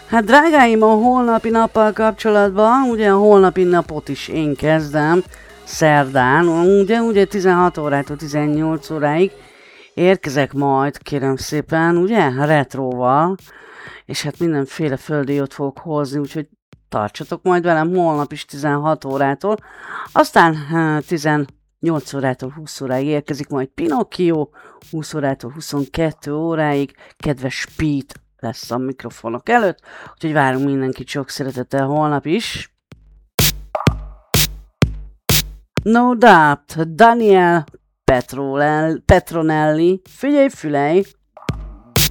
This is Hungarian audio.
Hát drágáim, a holnapi nappal kapcsolatban, ugye a holnapi napot is én kezdem, szerdán, ugye 16 órától 18 óráig érkezek majd, kérem szépen, ugye, retroval, és hát mindenféle földi jót fogok hozni, úgyhogy tartsatok majd velem holnap is 16 órától, aztán 18 órától 20 óráig érkezik majd Pinocchio, 20 órától 22 óráig, kedves Pete lesz a mikrofonok előtt, úgyhogy várunk mindenkit sok szeretettel holnap is. No doubt, Daniel Petronelli, figyelj fülej!